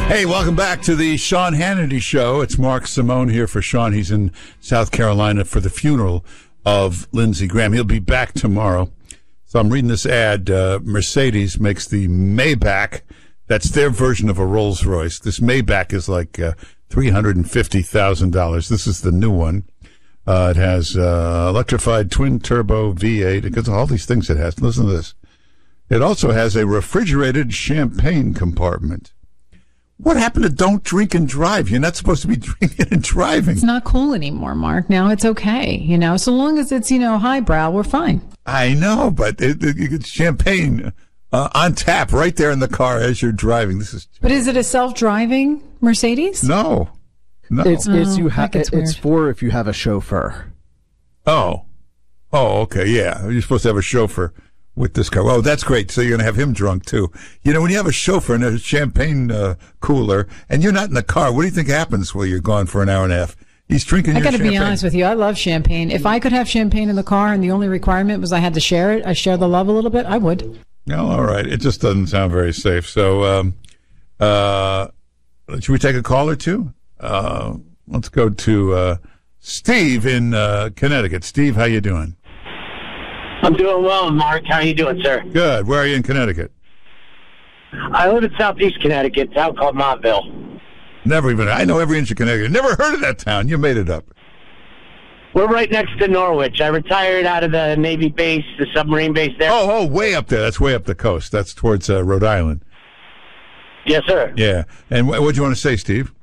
Hey, welcome back to the Sean Hannity Show. It's Mark Simone here for Sean. He's in South Carolina for the funeral of Lindsey Graham. He'll be back tomorrow. So I'm reading this ad. Mercedes makes the Maybach. That's their version of a Rolls Royce. This Maybach is like $350,000. This is the new one. It has electrified twin-turbo V8. It gets all these things it has. Listen to this. It also has a refrigerated champagne compartment. What happened to don't drink and drive? You're not supposed to be drinking and driving. It's not cool anymore, Mark. Now it's okay. So long as it's, highbrow, we're fine. I know, but you get champagne on tap right there in the car as you're driving. But is it a self-driving Mercedes? No. It's for if you have a chauffeur. Oh, okay, yeah. You're supposed to have a chauffeur with this car. Oh, that's great. So you're going to have him drunk, too. When you have a chauffeur and a champagne cooler, and you're not in the car, what do you think happens while you're gone for an hour and a half? He's drinking your champagne. I got to be honest with you. I love champagne. If I could have champagne in the car and the only requirement was I had to share it, I share the love a little bit, I would. No, all right. It just doesn't sound very safe. So should we take a call or two? Let's go to Steve in Connecticut. Steve, how you doing? I'm doing well, Mark. How are you doing, sir? Good. Where are you in Connecticut? I live in southeast Connecticut, a town called Montville. I know every inch of Connecticut. Never heard of that town. You made it up. We're right next to Norwich. I retired out of the Navy base, the submarine base there. Oh, way up there. That's way up the coast. That's towards Rhode Island. Yes, sir. Yeah. And what do you want to say, Steve?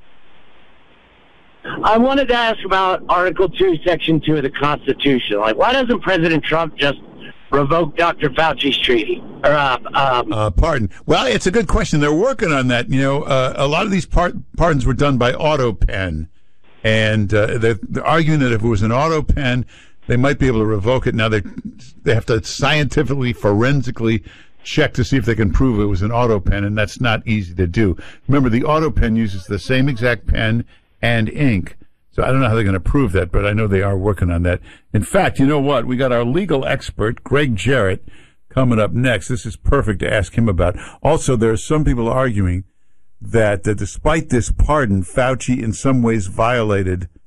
I wanted to ask about Article 2, Section 2 of the Constitution. Why doesn't President Trump just revoke Dr. Fauci's treaty? Pardon. Well, it's a good question. They're working on that. A lot of these pardons were done by auto pen. And they're arguing that if it was an auto pen, they might be able to revoke it. Now, they have to scientifically, forensically check to see if they can prove it was an auto pen, and that's not easy to do. Remember, the auto pen uses the same exact pen and ink. So I don't know how they're going to prove that, but I know they are working on that. In fact, you know what? We got our legal expert, Greg Jarrett, coming up next. This is perfect to ask him about. Also, there are some people arguing that despite this pardon, Fauci in some ways violated